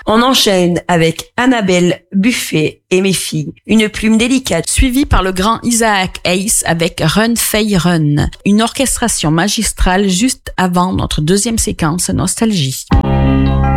On enchaîne avec Annabelle Buffet et Mes filles, une plume délicate. Suivi par le grand Isaac Hayes avec Run Fay Run, une orchestration magistrale juste avant notre deuxième séquence Nostalgie.